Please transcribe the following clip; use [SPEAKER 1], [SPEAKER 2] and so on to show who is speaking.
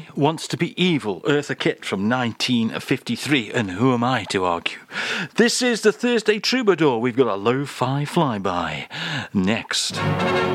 [SPEAKER 1] Everybody Wants to Be Evil, Eartha Kitt from 1953, and who am I to argue? This is the Thursday Troubadour. We've got a lo-fi flyby next.